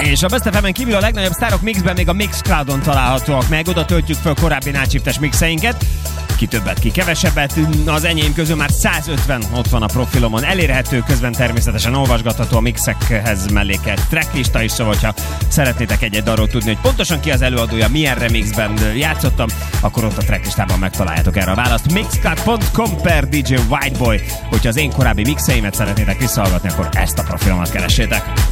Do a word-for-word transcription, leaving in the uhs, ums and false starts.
És a Best ef emen kívül a legnagyobb sztárok mixben még a Mixcloudon találhatóak meg, oda töltjük föl korábbi nácsiftes mixeinket. Ki többet, ki kevesebbet, az enyém közül már százötven ott van a profilomon elérhető, közben természetesen olvasgatható a mixekhez mellékelt tracklista is, szóval ha szeretnétek egy-egy darról tudni, hogy pontosan ki az előadója, milyen remixben játszottam, akkor ott a tracklistában megtaláljátok erre a választ. mixcloud pont com per dé jé Whiteboy. Hogyha az én korábbi mixeimet szeretnétek visszahallgatni, akkor ezt a profilomat keressétek.